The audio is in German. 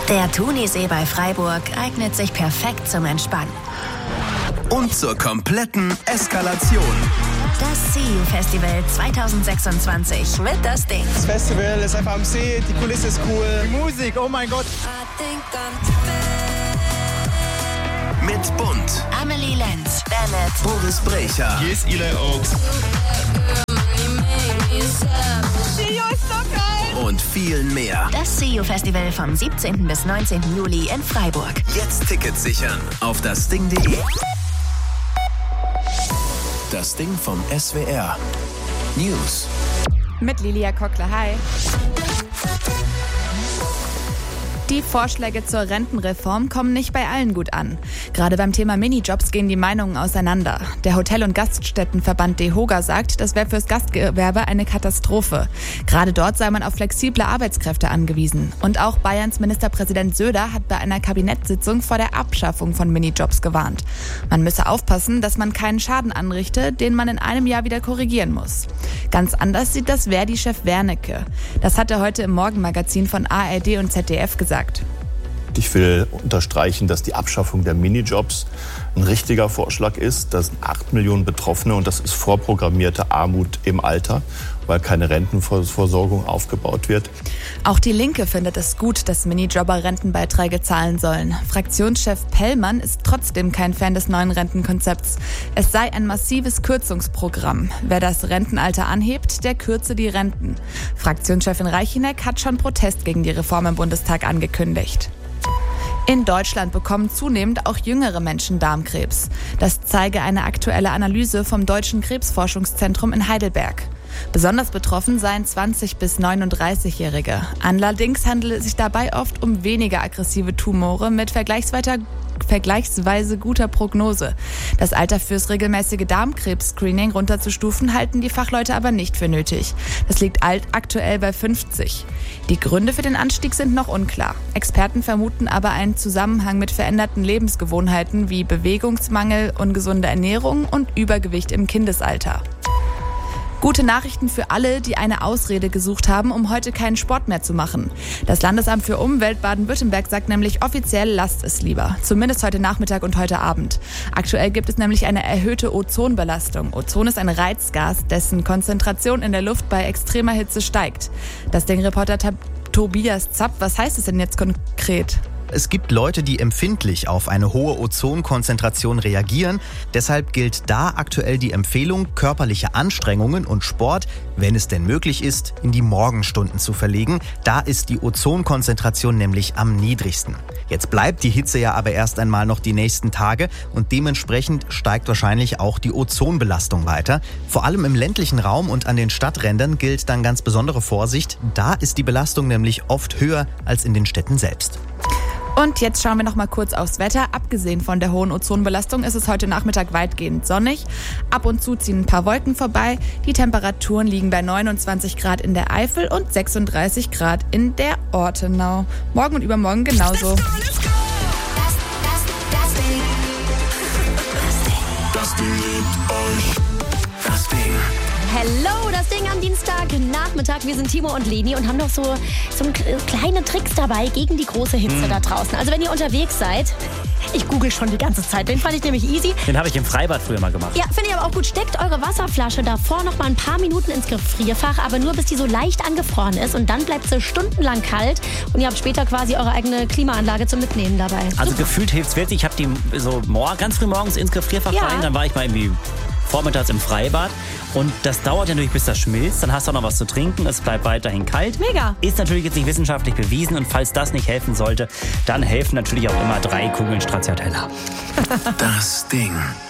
Der Thunisee bei Freiburg eignet sich perfekt zum Entspannen. Und zur kompletten Eskalation. Das See-You-Festival 2026 mit Das Ding. Das Festival ist einfach am See, die Kulisse ist cool. Die Musik, oh mein Gott. Mit Bund, Amelie Lenz, Bennett, Boris Brecher. Hier ist Eli Oaks. Gio ist so geil. Und viel mehr. Das See-You-Festival vom 17. bis 19. Juli in Freiburg. Jetzt Tickets sichern auf dasding.de. Das Ding vom SWR. News. Mit Lilia Kockler, hi. Die Vorschläge zur Rentenreform kommen nicht bei allen gut an. Gerade beim Thema Minijobs gehen die Meinungen auseinander. Der Hotel- und Gaststättenverband DEHOGA sagt, das wäre fürs Gastgewerbe eine Katastrophe. Gerade dort sei man auf flexible Arbeitskräfte angewiesen. Und auch Bayerns Ministerpräsident Söder hat bei einer Kabinettssitzung vor der Abschaffung von Minijobs gewarnt. Man müsse aufpassen, dass man keinen Schaden anrichte, den man in einem Jahr wieder korrigieren muss. Ganz anders sieht das Verdi-Chef Wernicke. Das hat er heute im Morgenmagazin von ARD und ZDF gesagt. Ich will unterstreichen, dass die Abschaffung der Minijobs ein richtiger Vorschlag ist. Das sind 8 Millionen Betroffene und das ist vorprogrammierte Armut im Alter, weil keine Rentenversorgung aufgebaut wird. Auch die Linke findet es gut, dass Minijobber Rentenbeiträge zahlen sollen. Fraktionschef Pellmann ist trotzdem kein Fan des neuen Rentenkonzepts. Es sei ein massives Kürzungsprogramm. Wer das Rentenalter anhebt, der kürze die Renten. Fraktionschefin Reicheneck hat schon Protest gegen die Reform im Bundestag angekündigt. In Deutschland bekommen zunehmend auch jüngere Menschen Darmkrebs. Das zeige eine aktuelle Analyse vom Deutschen Krebsforschungszentrum in Heidelberg. Besonders betroffen seien 20- bis 39-Jährige. Allerdings handelt es sich dabei oft um weniger aggressive Tumore mit vergleichsweise guter Prognose. Das Alter fürs regelmäßige Darmkrebs-Screening runterzustufen, halten die Fachleute aber nicht für nötig. Das liegt aktuell bei 50. Die Gründe für den Anstieg sind noch unklar. Experten vermuten aber einen Zusammenhang mit veränderten Lebensgewohnheiten wie Bewegungsmangel, ungesunde Ernährung und Übergewicht im Kindesalter. Gute Nachrichten für alle, die eine Ausrede gesucht haben, um heute keinen Sport mehr zu machen. Das Landesamt für Umwelt Baden-Württemberg sagt nämlich offiziell, lasst es lieber. Zumindest heute Nachmittag und heute Abend. Aktuell gibt es nämlich eine erhöhte Ozonbelastung. Ozon ist ein Reizgas, dessen Konzentration in der Luft bei extremer Hitze steigt. Das Ding-Reporter Tobias Zapp, was heißt es denn jetzt konkret? Es gibt Leute, die empfindlich auf eine hohe Ozonkonzentration reagieren. Deshalb gilt da aktuell die Empfehlung, körperliche Anstrengungen und Sport, wenn es denn möglich ist, in die Morgenstunden zu verlegen. Da ist die Ozonkonzentration nämlich am niedrigsten. Jetzt bleibt die Hitze ja aber erst einmal noch die nächsten Tage und dementsprechend steigt wahrscheinlich auch die Ozonbelastung weiter. Vor allem im ländlichen Raum und an den Stadträndern gilt dann ganz besondere Vorsicht. Da ist die Belastung nämlich oft höher als in den Städten selbst. Und jetzt schauen wir noch mal kurz aufs Wetter. Abgesehen von der hohen Ozonbelastung ist es heute Nachmittag weitgehend sonnig. Ab und zu ziehen ein paar Wolken vorbei. Die Temperaturen liegen bei 29 Grad in der Eifel und 36 Grad in der Ortenau. Morgen und übermorgen genauso. Das Ding liebt euch. Das Ding. Hello, das Ding am Dienstagnachmittag. Wir sind Timo und Leni und haben noch so kleine Tricks dabei gegen die große Hitze da draußen. Also wenn ihr unterwegs seid, ich google schon die ganze Zeit, den fand ich nämlich easy. Den habe ich im Freibad früher mal gemacht. Ja, finde ich aber auch gut. Steckt eure Wasserflasche davor noch mal ein paar Minuten ins Gefrierfach, aber nur bis die so leicht angefroren ist und dann bleibt sie stundenlang kalt und ihr habt später quasi eure eigene Klimaanlage zum Mitnehmen dabei. Also gefühlt hilft's wirklich. Ich habe die so ganz früh morgens ins Gefrierfach rein, dann war ich mal irgendwie vormittags im Freibad und das dauert ja natürlich, bis das schmilzt. Dann hast du auch noch was zu trinken, es bleibt weiterhin kalt. Mega. Ist natürlich jetzt nicht wissenschaftlich bewiesen und falls das nicht helfen sollte, dann helfen natürlich auch immer 3 Kugeln Stracciatella. Das Ding.